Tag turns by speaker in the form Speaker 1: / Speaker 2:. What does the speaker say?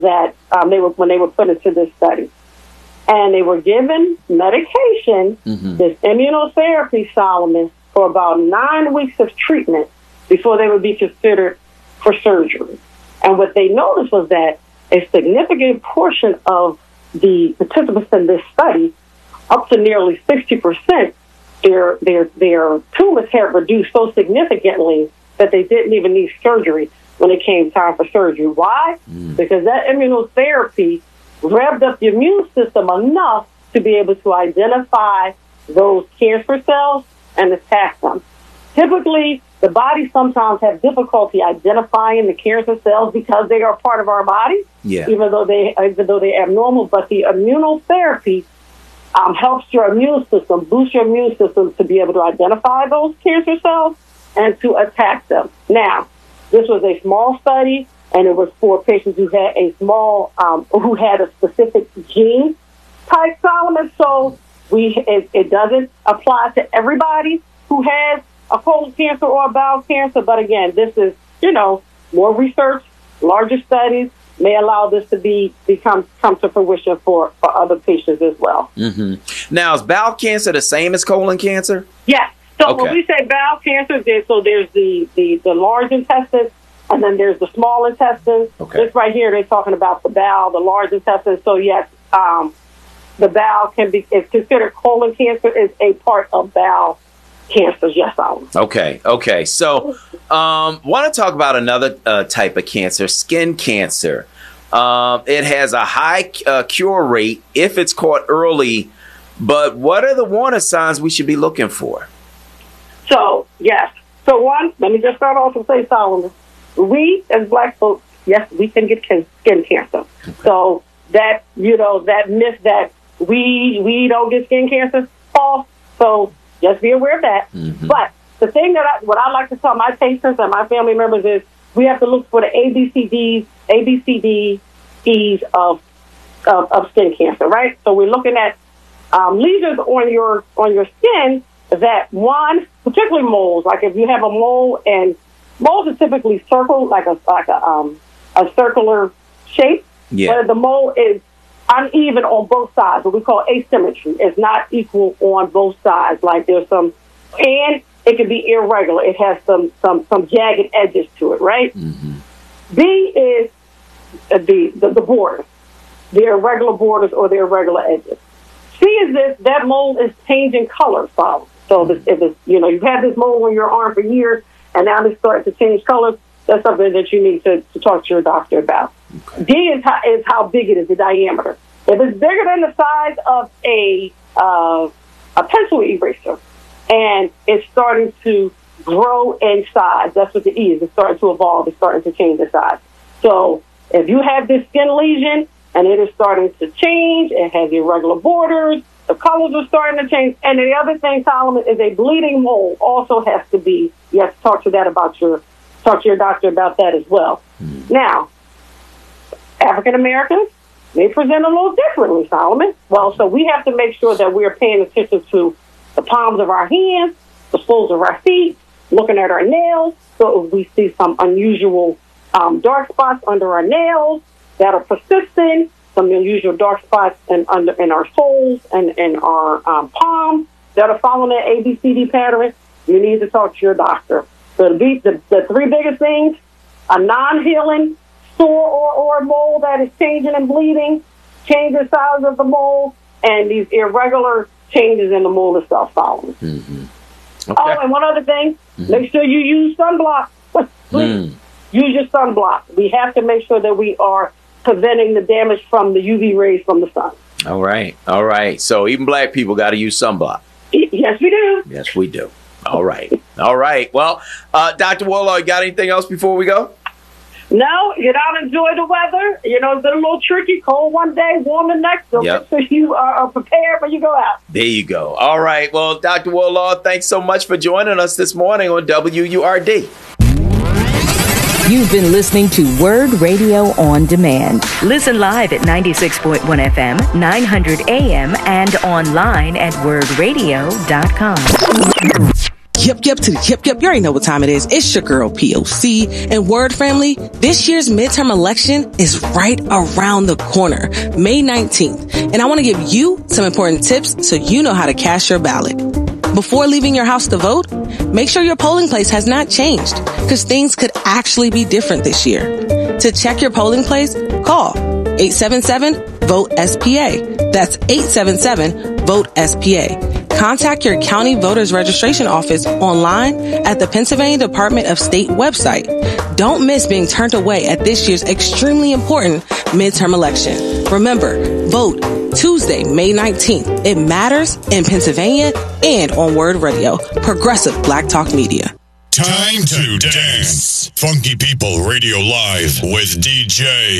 Speaker 1: that when they were put into this study. And they were given medication, this immunotherapy, Solomon, for about 9 weeks of treatment before they would be considered for surgery. And what they noticed was that a significant portion of the participants in this study, up to nearly 60%, their tumors had reduced so significantly that they didn't even need surgery when it came time for surgery. Why? Because that immunotherapy revved up the immune system enough to be able to identify those cancer cells and attack them. Typically, the body sometimes have difficulty identifying the cancer cells because they are part of our body, even though they're abnormal. But the immunotherapy helps your immune system, boost your immune system to be able to identify those cancer cells and to attack them. Now, this was a small study, and it was for patients who had who had a specific gene type, Solomon. So it doesn't apply to everybody who has a colon cancer or a bowel cancer. But again, this is, more research, larger studies may allow this to come to fruition for other patients as well.
Speaker 2: Now, is bowel cancer the same as colon cancer?
Speaker 1: Yes. So when we say bowel cancer, there's the large intestine, and then there's the small intestine. This right here, they're talking about the bowel, the large intestine. So yes, the bowel is considered colon cancer is a part of bowel cancer. Yes,
Speaker 2: Okay. So, want to talk about another type of cancer, skin cancer. It has a high cure rate if it's caught early. But what are the warning signs we should be looking for?
Speaker 1: So, yes. So, one, let me just start off and say, Solomon, we as Black folks, yes, we can get skin cancer. So, that myth that we don't get skin cancer, false. So, just be aware of that. But the thing what I like to tell my patients and my family members is we have to look for the ABCDs of skin cancer, right? So, we're looking at lesions on your skin that, one, particularly moles. Like if you have a mole, and moles are typically circle, like a circular shape. But the mole is uneven on both sides, what we call asymmetry. It's not equal on both sides. Like there's some, and it can be irregular. It has some jagged edges to it, right? B is the borders, the irregular borders or the irregular edges. C is that mole is changing color, Follow. So if it's, you've had this mole on your arm for years, and now it's starting to change colors, that's something that you need to talk to your doctor about. D is how big it is, the diameter. If it's bigger than the size of a pencil eraser, and it's starting to grow in size, that's what the E is. It's starting to evolve. It's starting to change the size. So if you have this skin lesion, and it is starting to change, it has irregular borders, the colors are starting to change. And the other thing, Solomon, is a bleeding mole also has to be, you have to talk to your doctor about that as well. Now, African Americans, they present a little differently, Solomon. Well, so we have to make sure that we're paying attention to the palms of our hands, the soles of our feet, looking at our nails. So if we see some unusual dark spots under our nails that are persistent, some unusual dark spots in our soles and in our palms that are following that ABCD pattern, you need to talk to your doctor. So the three biggest things: a non-healing sore or mole that is changing and bleeding, change the size of the mole, and these irregular changes in the mole itself following. Oh, and one other thing, make sure you use sunblock. Please, use your sunblock. We have to make sure that we are preventing the damage from the UV rays from the sun.
Speaker 2: All right. So even Black people got to use sunblock.
Speaker 1: Yes, we do.
Speaker 2: Yes, we do. All right. Well, Dr. Woolard, you got anything else before we go?
Speaker 1: No, get out and enjoy the weather. It's been a little tricky, cold one day, warm the next. So make sure you are prepared when you go out.
Speaker 2: There you go. All right. Well, Dr. Woolard, thanks so much for joining us this morning on WURD.
Speaker 3: You've been listening to Word Radio on Demand. Listen live at 96.1 FM, 900 AM, and online at wordradio.com.
Speaker 4: Yep to the yep. You already know what time it is. It's your girl POC and Word Family. This year's midterm election is right around the corner, May 19th. And I want to give you some important tips so you know how to cast your ballot. Before leaving your house to vote, make sure your polling place has not changed because things could actually be different this year. To check your polling place, call 877-VOTE-SPA. That's 877-VOTE-SPA. Contact your county voters registration office online at the Pennsylvania Department of State website. Don't miss being turned away at this year's extremely important midterm election. Remember, vote Tuesday, May 19th. It matters in Pennsylvania and on Word Radio, Progressive Black Talk Media.
Speaker 5: Time to dance. Funky People Radio Live with DJ